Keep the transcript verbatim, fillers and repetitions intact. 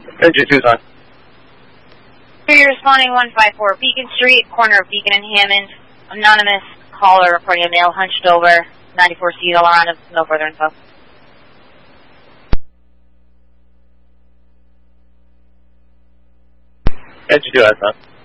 Engine Tucson. You're responding one five four Beacon Street, corner of Beacon and Hammond. Anonymous caller reporting a male hunched over, ninety-four C all around, no further info. Engine two, that's not.